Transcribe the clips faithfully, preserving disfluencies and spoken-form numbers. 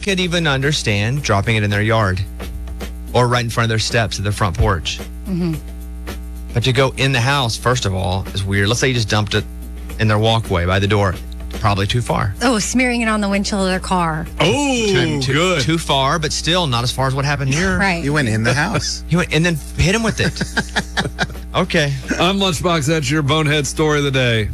could even understand dropping it in their yard or right in front of their steps at their front porch. Mm-hmm. But to go in the house, first of all, is weird. Let's say you just dumped it in their walkway by the door. Probably too far. Oh, smearing it on the windshield of their car. Oh, too, too, good. Too far, but still not as far as what happened here. Right. You went in the house. You went and then hit him with it. Okay. I'm Lunchbox. That's your bonehead story of the day.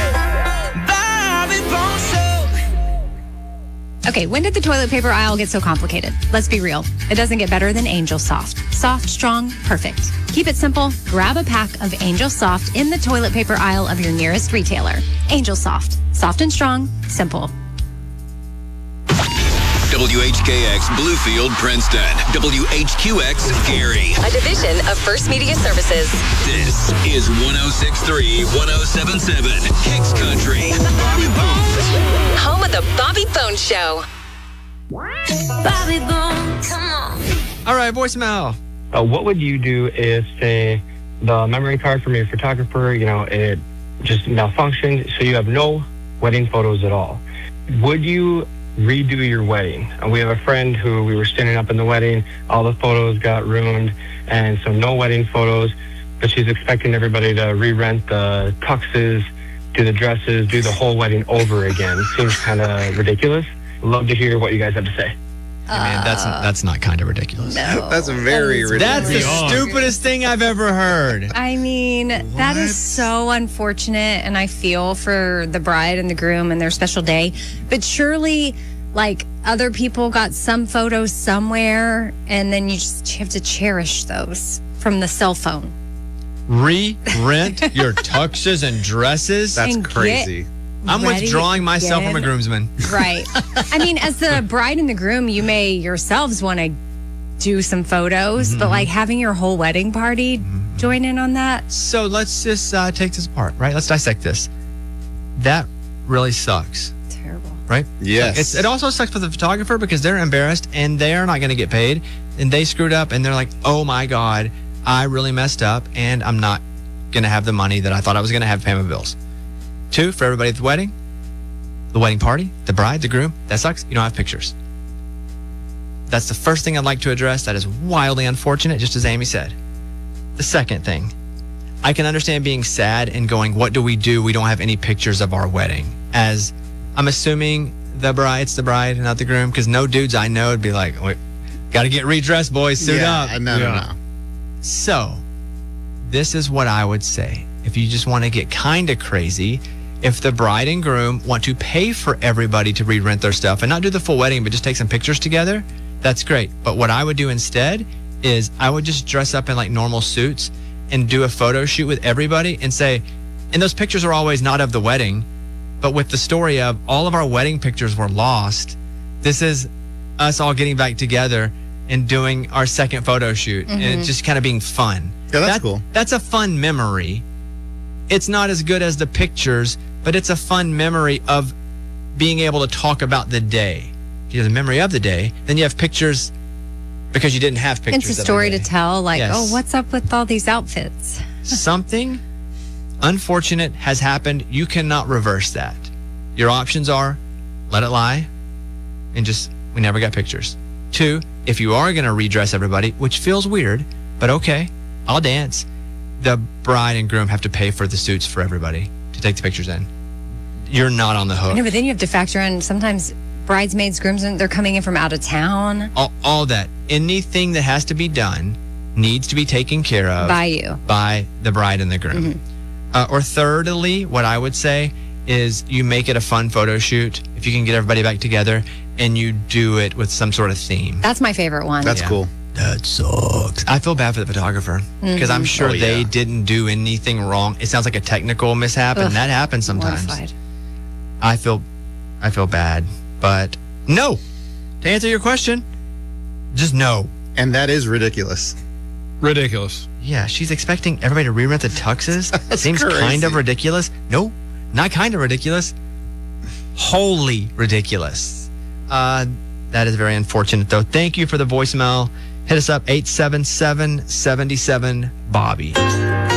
Okay, when did the toilet paper aisle get so complicated? Let's be real. It doesn't get better than Angel Soft. Soft, strong, perfect. Keep it simple. Grab a pack of Angel Soft in the toilet paper aisle of your nearest retailer. Angel Soft. Soft and strong. Simple. W H K X Bluefield, Princeton. W H Q X Gary. A division of First Media Services. This is one oh six point three, one oh seven point seven Kicks Country. Home of the Bobby Bones Show. Bobby Bones, come on. All right, voicemail. Uh, what would you do if, say, the memory card from your photographer, you know, it just malfunctioned, so you have no wedding photos at all? Would you redo your wedding? Uh, we have a friend who we were standing up in the wedding, all the photos got ruined, and so no wedding photos, but she's expecting everybody to re-rent the tuxes, do the dresses, do the whole wedding over again. Seems kind of ridiculous. Love to hear what you guys have to say. I mean, that's that's not kind of ridiculous. No. That's very ridiculous. That's the stupidest thing I've ever heard. I mean, that is so unfortunate, and I feel for the bride and the groom and their special day. But surely, like, other people got some photos somewhere, and then you just have to cherish those from the cell phone. Re-rent your tuxes and dresses? That's And crazy. I'm ready withdrawing myself again. from a groomsman. Right. I mean, as the bride and the groom, you may yourselves want to do some photos, Mm-hmm. but like having your whole wedding party join in on that. So let's just uh, take this apart, right? Let's dissect this. That really sucks, Terrible. right? Yes. It's, it also sucks for the photographer because they're embarrassed and they're not going to get paid. And they screwed up and they're like, oh my God, I really messed up and I'm not going to have the money that I thought I was going to have to pay my bills. Two, for everybody at the wedding, the wedding party, the bride, the groom, that sucks. You don't have pictures. That's the first thing I'd like to address. That is wildly unfortunate, just as Amy said. The second thing, I can understand being sad and going, what do we do? We don't have any pictures of our wedding. As I'm assuming the bride, it's the bride, not the groom, because no dudes I know would be like, wait, got to get redressed, boys, suit yeah, up. No, Yeah. no, no. So, this is what I would say. If you just want to get kind of crazy, if the bride and groom want to pay for everybody to re-rent their stuff and not do the full wedding, but just take some pictures together, that's great. But what I would do instead is I would just dress up in like normal suits and do a photo shoot with everybody and say, and those pictures are always not of the wedding, but with the story of all of our wedding pictures were lost. This is us all getting back together and doing our second photo shoot and it's just kind of being fun. Yeah, that's That- cool. That's a fun memory. It's not as good as the pictures, but it's a fun memory of being able to talk about the day. If you have the memory of the day, then you have pictures because you didn't have pictures. It's a of the story to day. tell, like, Yes. oh, what's up with all these outfits? Something unfortunate has happened. You cannot reverse that. Your options are let it lie and just, we never got pictures. Two, if you are going to redress everybody, which feels weird, but okay, I'll dance. The bride and groom have to pay for the suits for everybody to take the pictures in. You're not on the hook. No, but then you have to factor in sometimes bridesmaids, groomsmen, they're coming in from out of town. All, all that. Anything that has to be done needs to be taken care of By you. by the bride and the groom. Uh, or thirdly, what I would say is you make it a fun photo shoot if you can get everybody back together and you do it with some sort of theme. That's my favorite one. That's Yeah. cool. That sucks. I feel bad for the photographer because I'm sure Oh, yeah. they didn't do anything wrong. It sounds like a technical mishap, Ugh, and that happens sometimes. Mortified. I feel, I feel bad, but no. To answer your question, just no. And that is ridiculous. Ridiculous. Yeah, she's expecting everybody to re-rent the tuxes. That's Seems crazy. kind of ridiculous. No, not kind of ridiculous. Wholly ridiculous. Uh, that is very unfortunate, though. Thank you for the voicemail. Hit us up, eight seven seven, seven seven, Bobby.